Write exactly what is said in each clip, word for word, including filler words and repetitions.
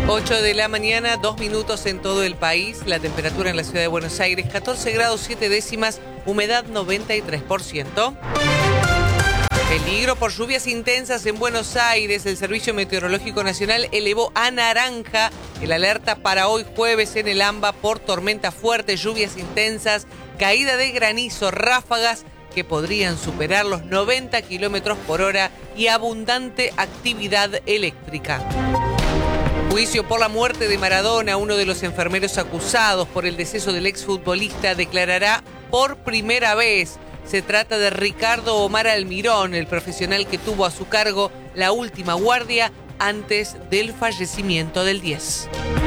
ocho de la mañana, dos minutos en todo el país. La temperatura en la ciudad de Buenos Aires, catorce grados siete décimas, humedad noventa y tres por ciento. Peligro por lluvias intensas en Buenos Aires. El Servicio Meteorológico Nacional elevó a naranja el alerta para hoy jueves en el AMBA por tormenta fuerte, lluvias intensas, caída de granizo, ráfagas que podrían superar los noventa kilómetros por hora y abundante actividad eléctrica. Juicio por la muerte de Maradona. Uno de los enfermeros acusados por el deceso del exfutbolista declarará por primera vez. Se trata de Ricardo Omar Almirón, el profesional que tuvo a su cargo la última guardia antes del fallecimiento del diez.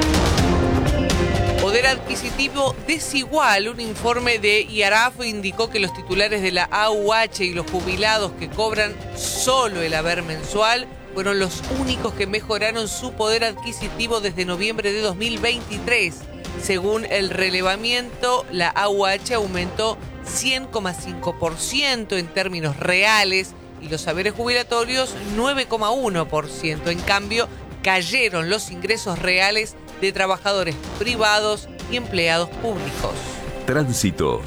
Poder adquisitivo desigual. Un informe de I A R A F indicó que los titulares de la A U H y los jubilados que cobran solo el haber mensual fueron los únicos que mejoraron su poder adquisitivo desde noviembre de dos mil veintitrés. Según el relevamiento, la A U H aumentó cien coma cinco por ciento en términos reales y los haberes jubilatorios nueve coma uno por ciento. En cambio, cayeron los ingresos reales de trabajadores privados y empleados públicos. Tránsito.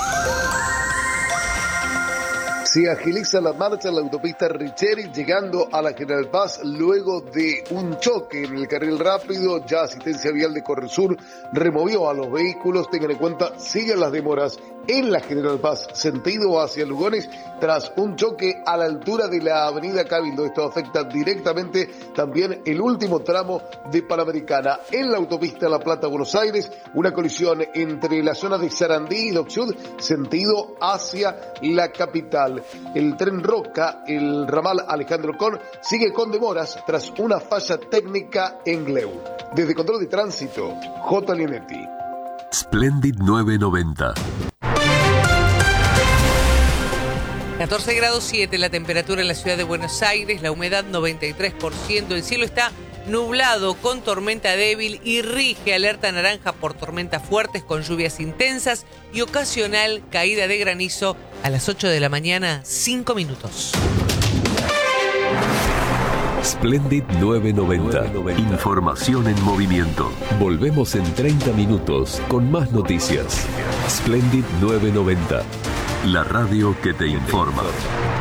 Se agiliza la marcha en la autopista Richeri llegando a la General Paz luego de un choque en el carril rápido. Ya Asistencia Vial de Corresur removió a los vehículos. Tengan en cuenta, siguen las demoras en la General Paz, sentido hacia Lugones, tras un choque a la altura de la avenida Cabildo. Esto afecta directamente también el último tramo de Panamericana. En la autopista La Plata-Buenos Aires, una colisión entre la zona de Sarandí y Dock Sud, sentido hacia la capital. El tren Roca, el ramal Alejandro Con, sigue con demoras tras una falla técnica en Gleu. Desde Control de Tránsito, J. Linetti. Splendid novecientos noventa. catorce grados siete la temperatura en la ciudad de Buenos Aires, la humedad noventa y tres por ciento, el cielo está nublado con tormenta débil y rige alerta naranja por tormentas fuertes con lluvias intensas y ocasional caída de granizo a las ocho de la mañana, cinco minutos. Splendid novecientos noventa. Información en movimiento. Volvemos en treinta minutos con más noticias. Splendid novecientos noventa. La radio que te informa.